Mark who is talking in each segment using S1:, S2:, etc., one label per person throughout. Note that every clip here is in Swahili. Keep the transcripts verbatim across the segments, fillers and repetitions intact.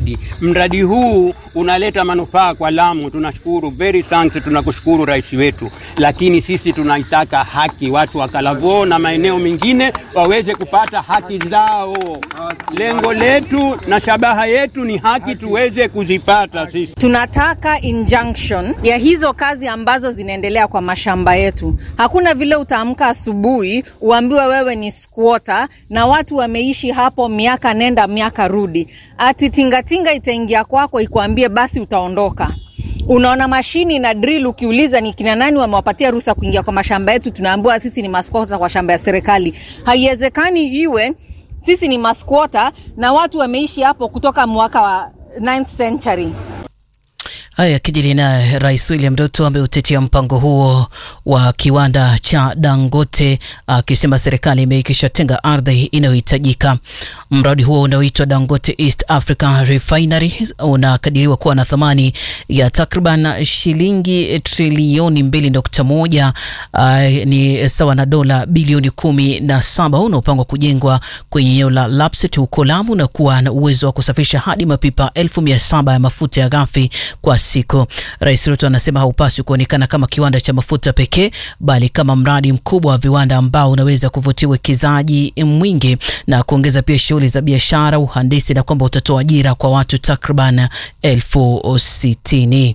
S1: mradi. Mradi huu unaleta manufaa kwa Lamu. Tunashukuru, very thanks, tunakushukuru rais wetu. Lakini sisi tunaitaka haki, watu wa Kalavo na maeneo mengine waweze kupata haki zao. Lengo letu na shabaha yetu ni haki tuweze kuzipata sisi.
S2: Tunataka injunction ya hizo kazi ambazo zinaendelea kwa mashamba yetu. Hakuna vile utaamka asubuhi uambiwe wewe ni squatter na watu wameishi hapo miaka nenda miaka rudi. Ati tingatinga itaingia kwako ikuambie basi utaondoka. Unaona mashini na drill, ukiuliza ni kina nani wamewapatia ruhusa kuingia kwa mashamba yetu, tunaambiwa sisi ni masquatter kwa shamba ya serikali. Haiwezekani iwe sisi ni masquatter na watu wameishi hapo kutoka mwaka wa ninth century.
S3: Haya kijili na Rais William Ruto ameutetea mpango huo wa kiwanda cha Dangote akisema serikali imeikisha tenga ardhi inayohitajika. Mradi huo unaoitwa Dangote East African Refinery unakadiriwa kuwa na thamani ya takriban shilingi trilioni mbili nukta moja, uh, ni sawa na dola bilioni kumi na saba. Unaopangwa kujengwa kwenye eneo la Lapsset huko Lamu na kuwa na uwezo wa kusafisha hadi mapipa elfu mia saba ya mafuta ya ghafi kwa siku. Rais Ruto anasema haupaswi kuonekana kama kiwanda cha mafuta pekee, bali kama mradi mkubwa wa viwanda ambao unaweza kuvutia uwekezaji mwingi na kuongeza pia shughuli za biashara, uhandisi na kwamba utatoa ajira kwa watu takriban elfu sitini.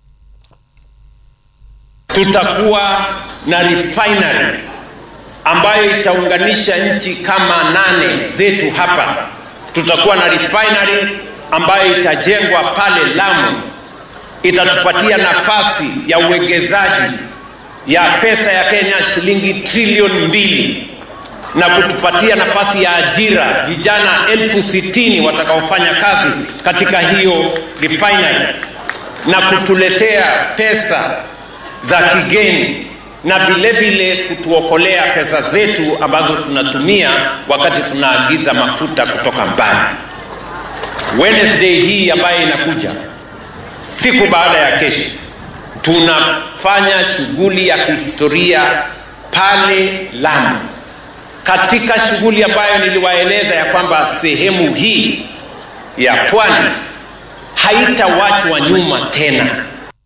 S4: Tutakuwa na refinery ambayo itaunganisha nchi kama nane zetu hapa. Tutakuwa na refinery ambayo itajengwa pale Lamu. Itatupatia nafasi ya uwekezaji ya pesa ya Kenya shilingi trilioni mbili na kutupatia nafasi ya ajira vijana elfu sitini watakaofanya kazi katika hiyo refinery na kutuletea pesa za kigeni na vile vile kutuokolea pesa zetu ambazo tunatumia wakati tunaagiza mafuta kutoka mbali. Wednesday hii ambayo inakuja, siku baada ya kesho, tunafanya shughuli ya kihistoria pale Lamu. Katika shughuli ambayo niliwaeleza ya kwamba sehemu hii ya pwani haitawachwa nyuma tena.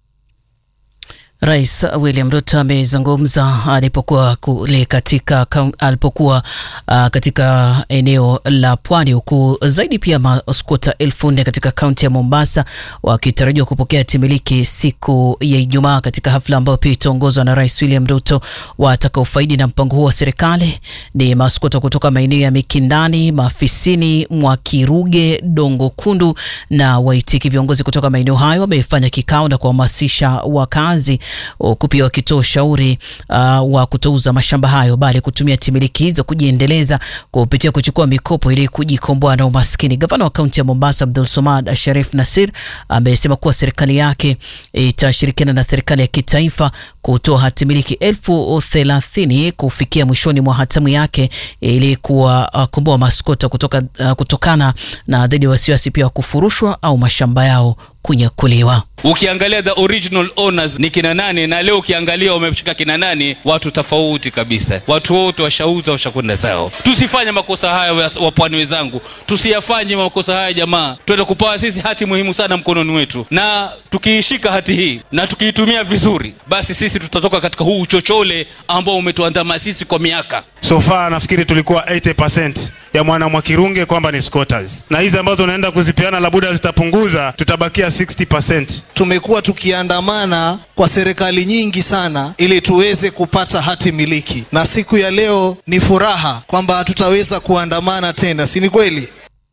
S3: Rais William Ruto amezungumza alipokuwa kule katika alipokuwa uh, katika eneo la pwani, huku zaidi pia masquatter elfu nne katika kaunti ya Mombasa wakitarajiwa kupokea timiliki siku ya Ijumaa katika hafla ambayo pia itaongozwa na Rais William Ruto. Watakaofaidi na mpango huo wa serikali ni masquatter kutoka maeneo ya Mikindani, Mafisini, Mwakiruge, Dongo Kundu na Waitiki. Viongozi kutoka maeneo hayo wamefanya kikao na kuhamasisha wakazi kupia wakitoa ushauri uh, wa kutouza mashamba hayo bali kutumia timiliki hizo kujiendeleza kupitia kuchukua mikopo ili kujikomboa na umaskini. Gavana wa kaunti ya Mombasa Abdul Somad Sharif Nasir amesema kuwa serikali yake itashirikiana na serikali ya kitaifa kutoa hatimiliki elfu thelathini kufikia mwishoni mwa hatamu yake ili kuwakomboa uh, maskota kutoka, uh, kutokana na dhidi ya wasiwasi pia kufurushwa au mashamba yao kunyakuliwa.
S5: Ukiangalia the original owners ni kina nani na leo ukiangalia wameshika kina nani, watu tofauti kabisa. Watu wote washauza washakwenda zao. Tusifanye makosa haya wapwani wenzangu. Tusiyafanye makosa haya jamaa. Tuende kupawa sisi hati muhimu sana mkononi wetu. Na tukiishika hati hii na tukiitumia vizuri, basi sisi tutatoka katika huu uchochole ambao umetuandama sisi kwa miaka.
S6: So far nafikiri tulikuwa eighty percent ya mwana Mwakirunge kwamba ni squatters. Na hizi ambazo tunaenda kuzipeana labuda zitapunguza, tutabakia sixty percent.
S7: Tumekuwa tukiandamana kwa serikali nyingi sana ili tuweze kupata hati miliki. Na siku ya leo ni furaha kwamba tutaweza kuandamana tena, si ni kweli?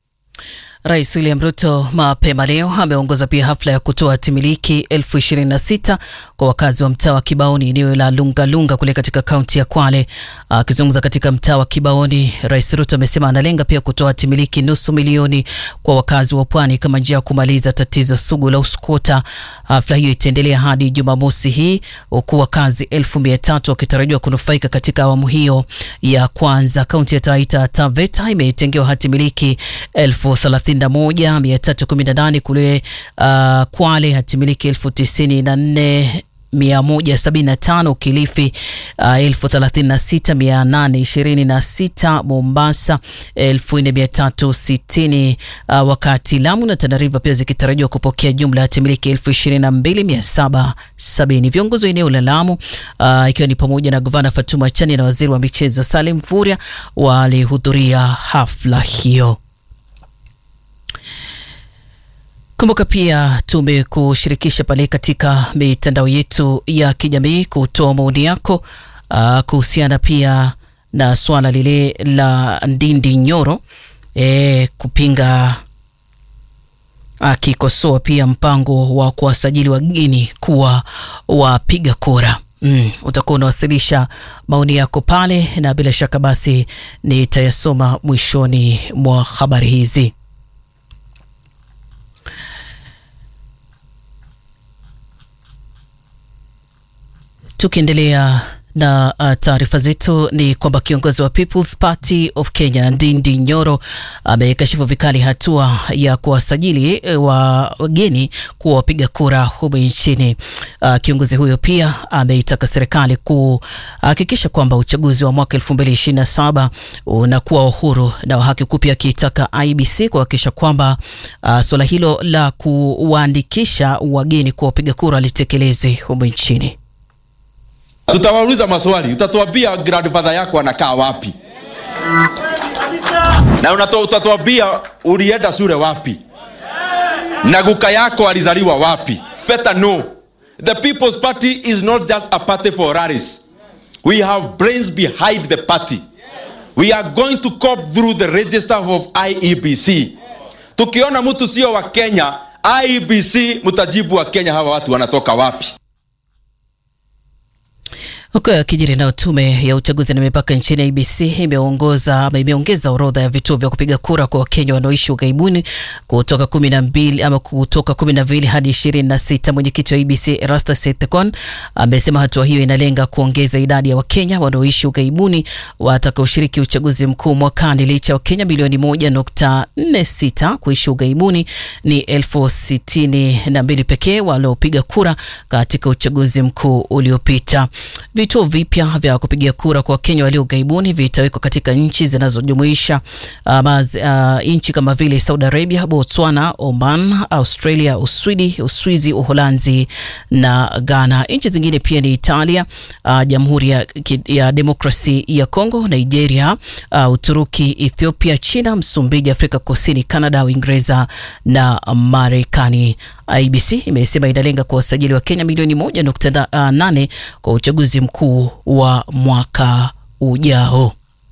S3: Rais William Ruto mapema leo ameongoza pia hafla ya kutoa timiliki elfu ishirini na sita kwa wakazi wa mtaa wa Kibaoni eneo la Lunga Lunga kule katika kaunti ya Kwale. Akizungumza katika mtaa wa Kibaoni, Rais Ruto amesema analenga pia kutoa timiliki nusu milioni kwa wakazi wa pwani kama njia ya kumaliza tatizo sugu la uskota. Hafla hiyo itaendelea hadi Jumamosi hii huku wakazi elfu mia tatu wakitarajiwa kunufaika katika awamu hiyo ya kwanza. Kaunti ya Taita Taveta imetengewa hati miliki elfu thelathini na moja mia tatu kumi na nane kule uh, Kwale hatimiliki elfu tisini na nne mia moja sabini na tano, Kilifi uh, elfu thelathini na sita mia nane ishirini na sita, Mombasa elfu nne mia tatu sitini, uh, wakati Lamu na Tana River pia zikitarajiwa kupokea jumla ya timiliki elfu ishirini na mbili mia saba sabini. Viongozi wa eneo la Lamu uh, ikiwa ni pamoja na Gavana Fatuma Achani na Waziri wa Michezo Salim Mvurya walihudhuria hafla hiyo. Kumbuka pia tumekushirikisha pale katika mitandao yetu ya kijamii kutoa maoni yako uh, kuhusiana pia na swala lile la Ndindi Nyoro e, kupinga akikosoa pia mpango wa kuwasajili wageni kuwa wapiga kura. Mm, utakuwa unawasilisha maoni yako pale na bila shaka basi nitayasoma mwishoni mwa habari hizi. Tukiendelea na uh, taarifa zetu ni kwamba kiongozi wa People's Party of Kenya Ndindi Nyoro amekashifu vikali hatua ya kuwasajili wa wageni kuwa wapiga kura humu nchini. Uh, kiongozi huyo pia ameitaka serikali kuhakikisha kwamba uchaguzi wa mwaka elfu mbili ishirini na saba unakuwa uhuru na wa haki, kupia kitaka I B C kuhakikisha kwamba uh, swala hilo la kuwaandikisha wageni kuwa wapiga kura litekelezwe humu nchini.
S8: Tutawauliza maswali, utatuambia grandfather yako anakaa wapi? Na unatoa utatuambia ulienda shule wapi? Na guka yako alizaliwa wapi? Better know. The People's Party is not just a party for rallies. We have brains behind the party. We are going to cop through the register of I E B C. Tukiona mtu sio wa Kenya, I E B C mtajibu wa Kenya hawa watu wanatoka wapi?
S3: Huko kijiri na tume ya uchaguzi na mipaka nchini I B C imeongoza ama imeongeza orodha ya vituo vya kupiga kura kwa Wakenya wanaoishi ughaibuni kutoka kumi na mbili ama kutoka kumi na mbili hadi ishirini na sita. Mwenyekiti wa I B C Erastus Ethekon amesema hatua hiyo inalenga kuongeza idadi ya Wakenya wanaoishi ughaibuni watakaoshiriki uchaguzi mkuu mwakani. Licha ya Wakenya milioni moja nukta nne sita kuishi ughaibuni, ni elfu sitini na mbili pekee waliopiga kura katika uchaguzi mkuu uliopita. Vituo vipya vya kupigia kura kwa Kenya walio ughaibuni vitawekwa katika nchi zinazojumuisha uh, uh, nchi kama vile Saudi Arabia, Botswana, Oman, Australia, Uswidi, Uswizi, Uholanzi na Ghana. Nchi zingine pia ni Italia, uh, Jamhuri ya, ya Demokrasi ya Kongo, Nigeria, uh, Uturuki, Ethiopia, China, Msumbiji, Afrika Kusini, Canada, Uingereza na Marekani. I B C imesema inalenga kuwasajili wa Kenya milioni moja nukta nane kwa uchaguzi mkuu wa mwaka ujao.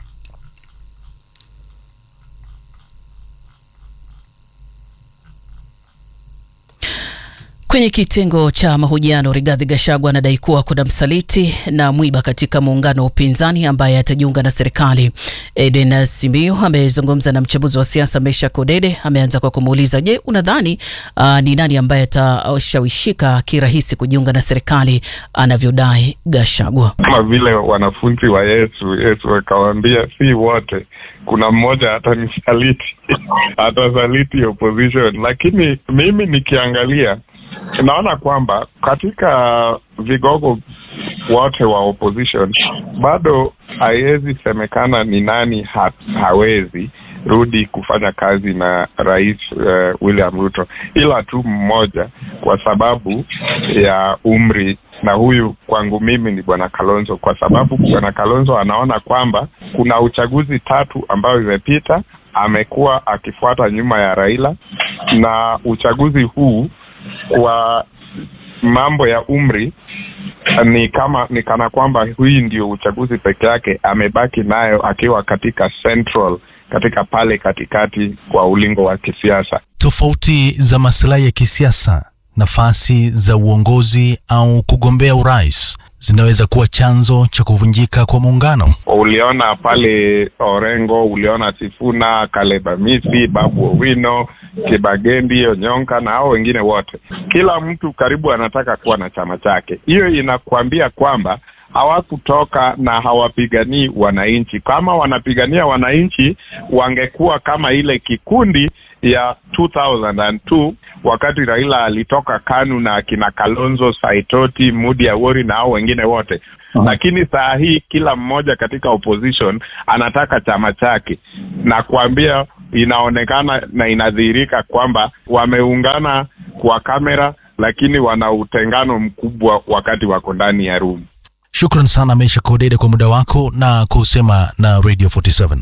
S3: Kwenye kitengo cha mahojiano, Rigathi Gachagua anadai kuwa kuna msaliti na mwiba katika muungano wa upinzani ambaye atajiunga na serikali. Eden Simiyu amezungumza na mchambuzi wa siasa Mesha Kodede. Ameanza kwa kumuuliza, je, unadhani uh, ni nani ambaye atashawishika kirahisi kujiunga na serikali anavyodai Gachagua?
S9: Kama vile wanafunzi wa Yesu, Yesu akawaambia si wote, kuna mmoja atanisaliti, atasaliti opposition. Lakini mimi nikiangalia naona kwamba katika vigogo wote wa opposition bado haiwezi semekana ni nani ha, hawezi rudi kufanya kazi na Rais uh, William Ruto, ila tu mmoja kwa sababu ya umri, na huyu kwangu mimi ni Bwana Kalonzo, kwa sababu Bwana Kalonzo anaona kwamba kuna uchaguzi tatu ambao imepita, amekuwa akifuata nyuma ya Raila, na uchaguzi huu kwa mambo ya umri ni kama ni kana kwamba hii ndio uchaguzi peke yake amebaki nayo akiwa katika central, katika pale katikati kwa ulingo wa kisiasa.
S10: Tofauti za maslahi ya kisiasa, nafasi za uongozi au kugombea urais zinaweza kuwa chanzo cha kuvunjika kwa muungano.
S9: Uliona pale Orengo, uliona Sifuna, Caleb Amisi, Babu Owino, Kibagendi, Onyonka na hao wengine wote. Kila mtu karibu anataka kuwa na chama chake. Hiyo inakuambia kwamba hawakutoka na hawapiganii wananchi. Kama wanapigania wananchi, wangekuwa kama ile kikundi ya two thousand two wakati Raila alitoka KANU na kina Kalonzo, Saitoti, Mudi Awori na hao wengine wote. Uh-huh. Lakini saa hii kila mmoja katika opposition anataka chama chake, na kuambia inaonekana na inadhihirika kwamba wameungana kwa kamera, lakini wana utengano mkubwa wakati wako ndani ya room.
S10: Shukran sana Mesha Kodede kwa muda wako na kusema na Radio forty-seven.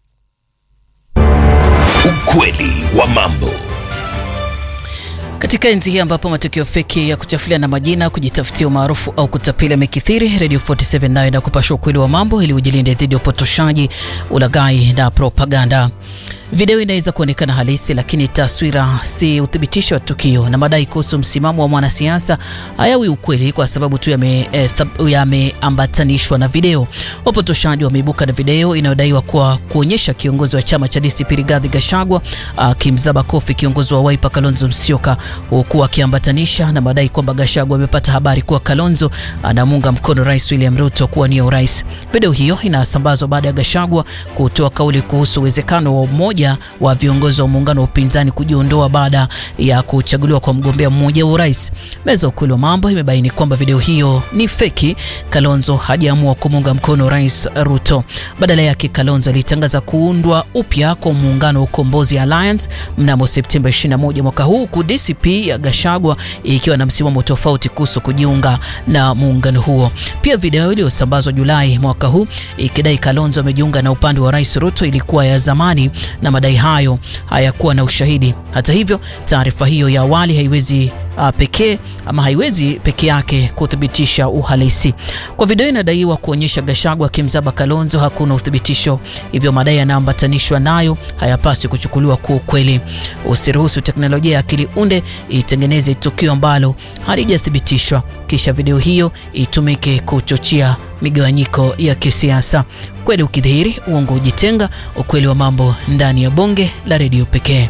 S11: Ukweli wa mambo.
S3: Katika enzi hii ambapo matukio feki ya kuchafulia na majina, kujitafutia umaarufu au kutapila mekithiri, Radio forty-seven nayo inakupasha ukweli wa mambo ili ujilinde dhidi ya upotoshaji, ulaghai na propaganda. Video inaweza kuonekana halisi, lakini taswira si uthibitisho wa tukio, na madai kuhusu msimamo wa mwanasiasa hayawi ukweli kwa sababu tu yameambatanishwa na video. Wapotoshaji wameibuka na video inayodaiwa kuwa kuonyesha kiongozi wa chama cha D C P Rigathi Gachagua akimzaba kofi kiongozi wa Wiper Kalonzo Musyoka, huku akiambatanisha na madai kwamba Gachagua amepata habari kuwa Kalonzo anamunga mkono Rais William Ruto kuwania urais. Video hiyo inasambazwa baada ya Gachagua kutoa kauli kuhusu uwezekano wa mmoja wa viongozi wa muungano wa upinzani kujiondoa baada ya kuchaguliwa kwa mgombea mmoja wa urais. Meza ukweli wa mambo imebaini kwamba video hiyo ni feki. Kalonzo hajaamua kumunga mkono Rais Ruto. Badala yake Kalonzo alitangaza kuundwa upya kwa muungano wa Ukombozi Alliance mnamo Septemba ishirini na moja mwaka huu, ku D C P ya Gachagua ikiwa na msimamo tofauti kuhusu kujiunga na muungano huo. Pia video iliyosambazwa Julai mwaka huu ikidai Kalonzo amejiunga na upande wa Rais Ruto ilikuwa ya zamani na madai hayo hayakuwa na ushahidi. Hata hivyo, taarifa hiyo ya awali haiwezi uh, pekee ama haiwezi peke yake kuthibitisha uhalisi. Kwa video inadaiwa kuonyesha Gachagua akimzaba Kalonzo, hakuna uthibitisho, hivyo madai yanaambatanishwa nayo hayapaswi kuchukuliwa kwa ukweli. Usiruhusu teknolojia ya akili unde itengeneze tukio ambalo halijathibitishwa kisha video hiyo itumike kuchochea migawanyiko ya kisiasa. Kweli ukidhihiri, uongo ujitenga. Ukweli wa mambo ndani ya bonge la redio pekee.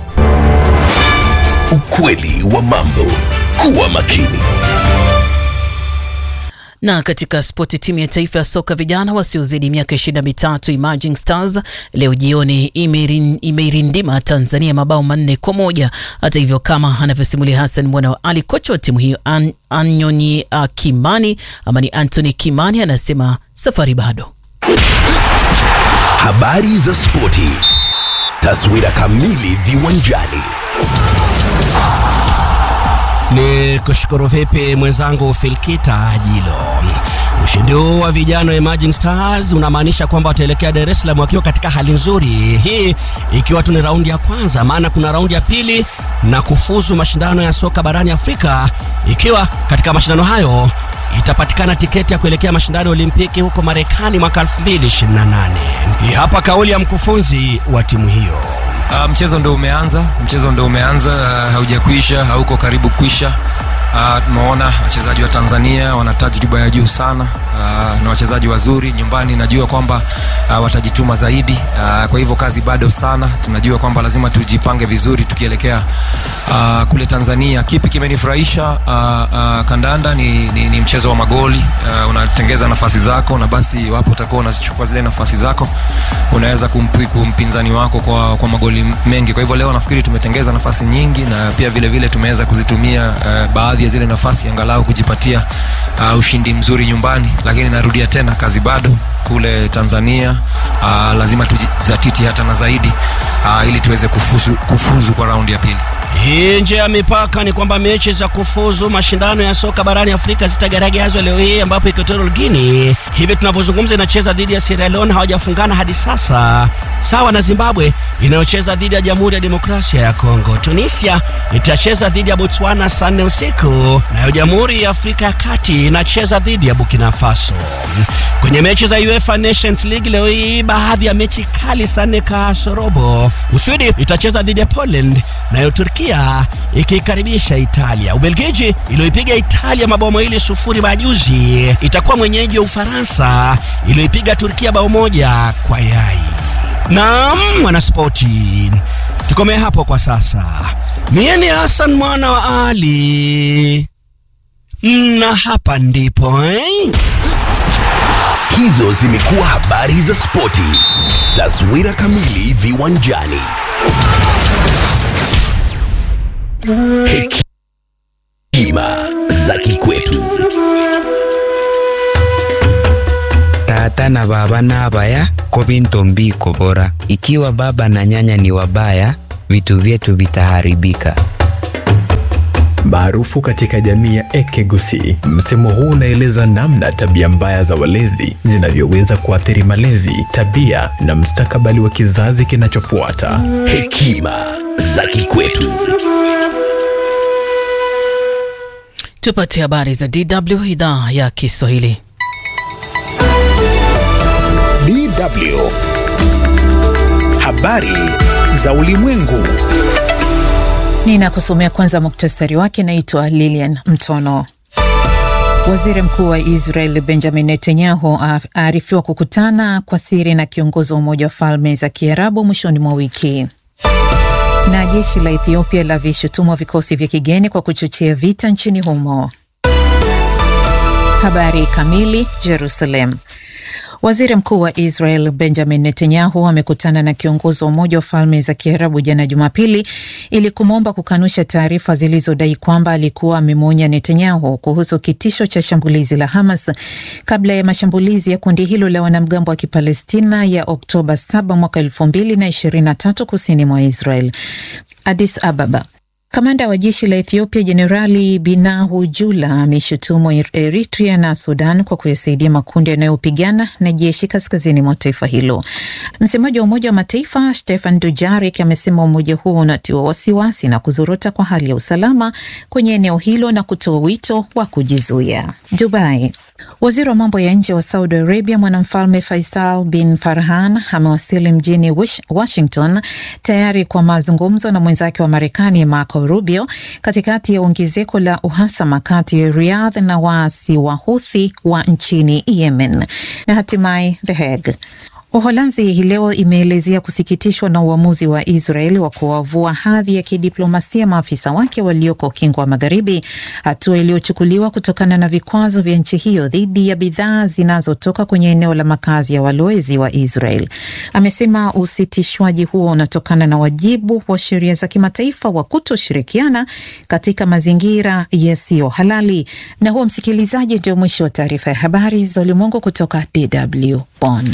S11: Ukweli wa mambo. Kuwa makini.
S3: Na katika spoti, timu ya taifa ya soka vijana wasiozidi miaka ishirini na mitatu Emerging Stars leo jioni imeirindima Tanzania mabao manne kwa moja. Hata hivyo, kama anavyosimulia Hassan Mwana wa Ali, kocha wa timu hiyo An Anyoni uh, Kimani ama ni Anthony Kimani, anasema safari bado.
S11: Habari za spoti. Taswira kamili viwanjani.
S12: Ni kushukuru vipi mwenzangu Filkita Ajilo. Ushindi wa vijana Emerging Stars unamaanisha kwamba wataelekea Dar es Salaam wakiwa katika hali nzuri. Hii ikiwa tu ni raundi ya kwanza, maana kuna raundi ya pili na kufuzu mashindano ya soka barani Afrika, ikiwa katika mashindano hayo itapatikana tiketi ya kuelekea mashindano ya Olimpiki huko Marekani mwaka elfu mbili ishirini na nane. Hii hapa kauli ya mkufunzi wa timu hiyo.
S13: Uh, mchezo ndio umeanza, mchezo ndio umeanza, uh, haujakuisha, hauko karibu kuisha. Uh, tumeona wachezaji wa Tanzania wana tajriba ya juu sana, uh, na wachezaji wazuri nyumbani. Najua kwamba uh, watajituma zaidi, uh, kwa hivyo kazi bado sana. Tunajua kwamba lazima tujipange vizuri tukielekea uh, kule Tanzania. Kipi kimenifurahisha uh, uh, kandanda ni, ni, ni mchezo wa magoli. Uh, unatengeza nafasi zako na basi wapo utakuwa unazichukua zile nafasi zako, unaweza kumpiku mpinzani wako kwa, kwa magoli mengi. Kwa hivyo leo nafikiri tumetengeza nafasi nyingi na pia vile vile tumeweza kuzitumia uh, baadhi ya zile nafasi angalau kujipatia uh, ushindi mzuri nyumbani. Lakini narudia tena, kazi bado kule Tanzania. Uh, lazima tujizatiti hata na zaidi uh, ili tuweze kufuzu, kufuzu kwa raundi ya pili.
S12: Hii nje ya mipaka ni kwamba mechi za kufuzu mashindano ya soka barani Afrika zitagaragazwa leo hii, ambapo Equatorial Guinea hivi tunavyozungumza inacheza dhidi ya Sierra Leone, hawajafungana hadi sasa, sawa na Zimbabwe inayocheza dhidi ya Jamhuri ya Demokrasia ya Kongo. Tunisia itacheza dhidi ya Botswana saa nne usiku, na Jamhuri ya Afrika ya Kati inacheza dhidi ya Burkina Faso. Kwenye mechi za UEFA Nations League leo hii, baadhi ya mechi kali saa nne kasorobo. Uswidi itacheza dhidi ya Poland, nayo Turkia ikikaribisha Italia. Ubelgiji iliyoipiga Italia mabao mawili sufuri majuzi itakuwa mwenyeji wa Ufaransa iliyoipiga Turkia bao moja kwa yai. Naam, mwanaspoti, tukomee hapo kwa sasa. Mie ni Hassan Mwana wa Ali, na hapa ndipo eh?
S11: Hizo zimekuwa habari za spoti. Taswira kamili viwanjani. Hekima za kikwetu.
S14: Tata na baba na abaya kovinto mbiko bora. Ikiwa baba na nyanya ni wabaya, vitu vyetu vitaharibika.
S15: Maarufu katika jamii ya Ekegusi, msemo huu unaeleza namna tabia mbaya za walezi zinavyoweza kuathiri malezi, tabia na mustakabali wa kizazi kinachofuata.
S11: Hekima za kikwetu.
S3: Tupate habari za D W idhaa ya Kiswahili.
S16: D W Habari za ulimwengu.
S17: Ninakusomea kwanza muktasari wake. Naitwa Lilian Mtono. Waziri Mkuu wa Israel Benjamin Netanyahu aarifiwa kukutana kwa siri na kiongozi wa Umoja wa Falme za Kiarabu mwishoni mwa wiki. Na jeshi la Ethiopia la vishutumu vikosi vya kigeni kwa kuchochea vita nchini humo. Habari kamili. Jerusalem. Waziri Mkuu wa Israel Benjamin Netanyahu amekutana na kiongozi wa Umoja wa Falme za Kiarabu jana Jumapili ili kumwomba kukanusha taarifa zilizodai kwamba alikuwa amemwonya Netanyahu kuhusu kitisho cha shambulizi la Hamas kabla ya mashambulizi ya kundi hilo la wanamgambo wa Kipalestina ya Oktoba saba mwaka elfu mbili na ishirini na tatu kusini mwa Israel. Addis Ababa. Kamanda wa jeshi la Ethiopia Jenerali Binahu Jula ameshutumu Eritrea na Sudan kwa kuyasaidia makundi yanayopigana na jeshi kaskazini mwa taifa hilo. Msemaji wa Umoja wa Mataifa Stefan Dujarric amesema umoja huo unatiwa wasiwasi na kuzorota kwa hali ya usalama kwenye eneo hilo na kutoa wito wa kujizuia. Dubai. Waziri wa mambo ya nje wa Saudi Arabia Mwanamfalme Faisal bin Farhan amewasili mjini Washington tayari kwa mazungumzo na mwenzake wa Marekani Marco Rubio katikati ya ongezeko la uhasama kati ya Riyadh na waasi wa Houthi wa nchini Yemen. Na hatimaye The Hague. Uholanzi hii leo imeelezea kusikitishwa na uamuzi wa Israel wa kuwavua hadhi ya kidiplomasia maafisa wake walioko ukingo wa Magharibi, hatua iliyochukuliwa kutokana na vikwazo vya nchi hiyo dhidi ya bidhaa zinazotoka kwenye eneo la makazi ya walowezi wa Israel. Amesema usitishwaji huo unatokana na wajibu wa sheria za kimataifa wa kutoshirikiana katika mazingira yasiyo halali. Na huo, msikilizaji, ndio mwisho wa taarifa ya habari za ulimwengu kutoka D W Bonn.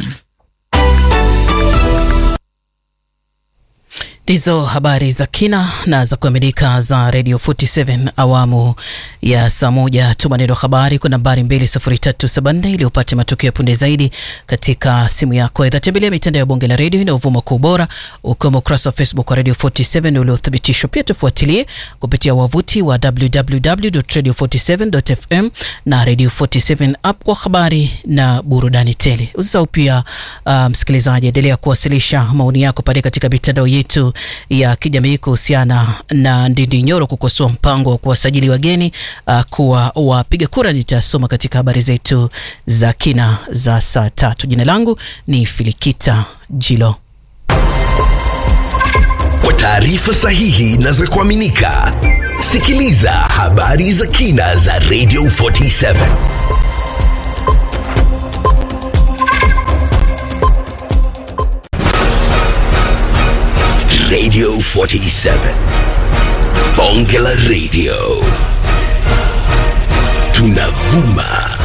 S3: Ndizo habari za kina na za kuaminika za Radio arobaini na saba awamu ya saa moja. Tuma neno habari kwa nambari mbili sufuri tatu saba nne ili upate matukio punde zaidi katika simu yako. Aidha, tembelea mitandao ya Bonge la Radio na uvuma kwa ubora ukiwemo ukurasa wa Facebook wa Radio arobaini na saba uliothibitishwa. Pia tufuatilie kupitia wavuti wa w w w dot radio forty seven dot f m na Radio arobaini na saba app kwa habari na burudani tele. Usisahau pia uh, msikilizaji, endelea kuwasilisha maoni yako pale katika mitandao yetu ya kijamii kuhusiana na Ndindi Nyoro kukosoa mpango wa kuwasajili wageni uh, kuwa wapiga kura. Nitasoma katika habari zetu za kina za saa tatu. Jina langu ni Filikita Jilo.
S11: Kwa taarifa sahihi na za kuaminika, sikiliza habari za kina za Radio arobaini na saba. Radio arobaini na saba. Bonge la Radio. Tunavuma